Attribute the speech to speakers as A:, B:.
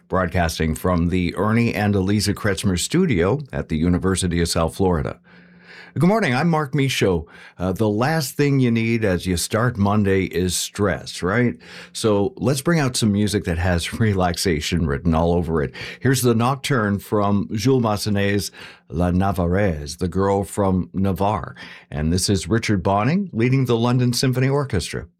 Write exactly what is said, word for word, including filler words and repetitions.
A: broadcasting from the Ernie and Eliza Kretzmer studio at the University of South Florida. Good morning, I'm Mark Michaud. Uh, the last thing you need as you start Monday is stress, right? So let's bring out some music that has relaxation written all over it. Here's the Nocturne from Jules Massenet's La Navarraise, the girl from Navarre. And this is Richard Bonning leading the London Symphony Orchestra.